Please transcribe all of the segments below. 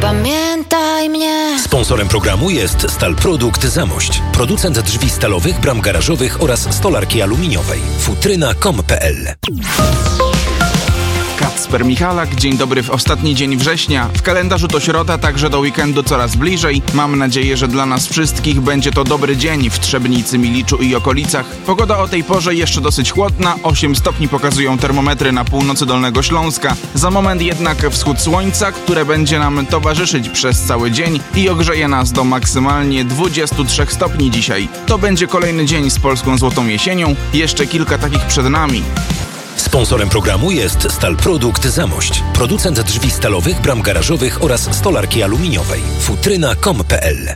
Zapamiętaj mnie. Sponsorem programu jest Stalprodukt Zamość. Producent drzwi stalowych, bram garażowych oraz stolarki aluminiowej. Futryna.com.pl. Kacper Michalak, dzień dobry w ostatni dzień września. W kalendarzu to środa, także do weekendu coraz bliżej. Mam nadzieję, że dla nas wszystkich będzie to dobry dzień w Trzebnicy, Miliczu i okolicach. Pogoda o tej porze jeszcze dosyć chłodna, 8 stopni pokazują termometry na północy Dolnego Śląska. Za moment jednak wschód słońca, które będzie nam towarzyszyć przez cały dzień i ogrzeje nas do maksymalnie 23 stopni dzisiaj. To będzie kolejny dzień z polską złotą jesienią, jeszcze kilka takich przed nami. Sponsorem programu jest Stalprodukt Zamość. Producent drzwi stalowych, bram garażowych oraz stolarki aluminiowej. Futryna.com.pl.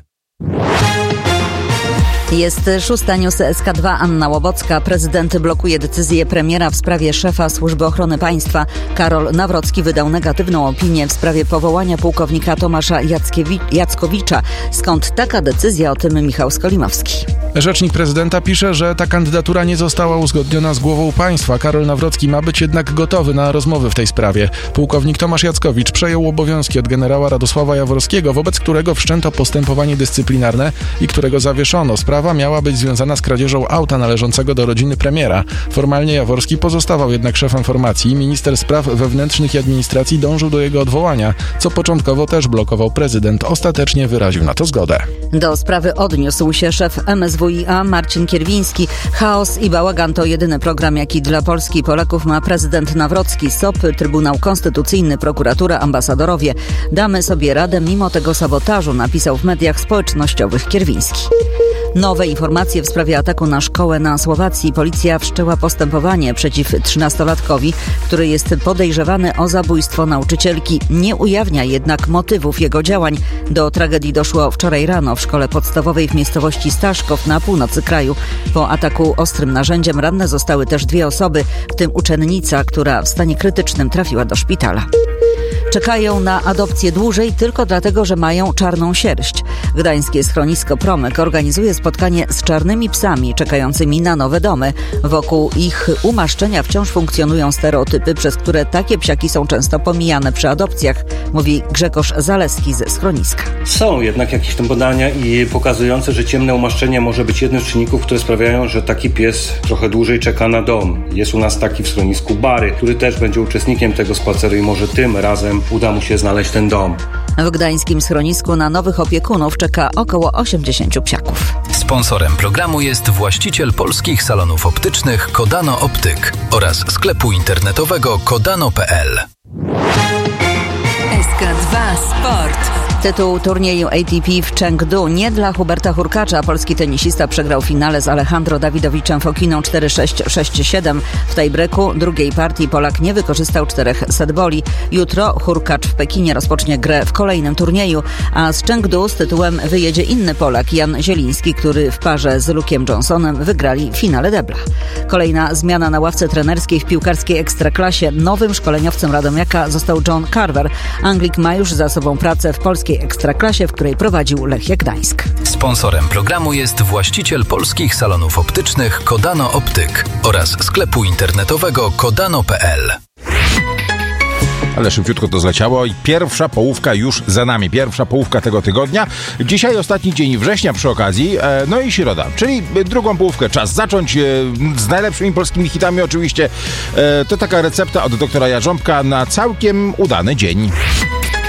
Jest 6. News SK2. Anna Łobocka. Prezydent blokuje decyzję premiera w sprawie szefa Służby Ochrony Państwa. Karol Nawrocki wydał negatywną opinię w sprawie powołania pułkownika Tomasza Jackowicza. Skąd taka decyzja? O tym Michał Skolimowski. Rzecznik prezydenta pisze, że ta kandydatura nie została uzgodniona z głową państwa. Karol Nawrocki ma być jednak gotowy na rozmowy w tej sprawie. Pułkownik Tomasz Jackowicz przejął obowiązki od generała Radosława Jaworskiego, wobec którego wszczęto postępowanie dyscyplinarne i którego zawieszono. Sprawa miała być związana z kradzieżą auta należącego do rodziny premiera. Formalnie Jaworski pozostawał jednak szefem formacji. Minister spraw wewnętrznych i administracji dążył do jego odwołania, co początkowo też blokował prezydent. Ostatecznie wyraził na to zgodę. Do sprawy odniósł się szef MSWiA Marcin Kierwiński. Chaos i bałagan to jedyny program, jaki dla Polski i Polaków ma prezydent Nawrocki. SOP, Trybunał Konstytucyjny, prokuratura, ambasadorowie. Damy sobie radę mimo tego sabotażu, napisał w mediach społecznościowych Kierwiński. Nowe informacje w sprawie ataku na szkołę na Słowacji. Policja wszczęła postępowanie przeciw 13-latkowi, który jest podejrzewany o zabójstwo nauczycielki. Nie ujawnia jednak motywów jego działań. Do tragedii doszło wczoraj rano w szkole podstawowej w miejscowości Staszkow na północy kraju. Po ataku ostrym narzędziem ranne zostały też 2 osoby, w tym uczennica, która w stanie krytycznym trafiła do szpitala. Czekają na adopcję dłużej tylko dlatego, że mają czarną sierść. Gdańskie schronisko Promyk organizuje spotkanie z czarnymi psami czekającymi na nowe domy. Wokół ich umaszczenia wciąż funkcjonują stereotypy, przez które takie psiaki są często pomijane przy adopcjach, mówi Grzegorz Zaleski ze schroniska. Są jednak jakieś tam badania i pokazujące, że ciemne umaszczenie może być jednym z czynników, które sprawiają, że taki pies trochę dłużej czeka na dom. Jest u nas taki w schronisku Bary, który też będzie uczestnikiem tego spaceru i może tym razem uda mu się znaleźć ten dom. W gdańskim schronisku na nowych opiekunów czeka około 80 psiaków. Sponsorem programu jest właściciel polskich salonów optycznych Kodano Optyk oraz sklepu internetowego kodano.pl. SK2 Sport. Tytuł turnieju ATP w Chengdu nie dla Huberta Hurkacza. Polski tenisista przegrał w finale z Alejandro Dawidowiczem Fokiną 4-6, 6-7. W tiebreaku drugiej partii Polak nie wykorzystał 4 setboli. Jutro Hurkacz w Pekinie rozpocznie grę w kolejnym turnieju, a z Chengdu z tytułem wyjedzie inny Polak, Jan Zieliński, który w parze z Luke'em Johnsonem wygrali w finale debla. Kolejna zmiana na ławce trenerskiej w piłkarskiej Ekstraklasie. Nowym szkoleniowcem Radomiaka został John Carver. Anglik ma już za sobą pracę w polskiej Ekstraklasie, w której prowadził Lechia Gdańsk. Sponsorem programu jest właściciel polskich salonów optycznych Kodano Optyk oraz sklepu internetowego kodano.pl. Ale szybciutko to zleciało i pierwsza połówka już za nami. Pierwsza połówka tego tygodnia. Dzisiaj ostatni dzień września przy okazji, no i środa, czyli drugą połówkę. Czas zacząć z najlepszymi polskimi hitami oczywiście. To taka recepta od doktora Jarząbka na całkiem udany dzień.